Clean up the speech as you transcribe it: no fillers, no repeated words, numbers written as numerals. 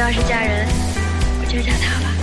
要是嫁人，我就嫁他吧。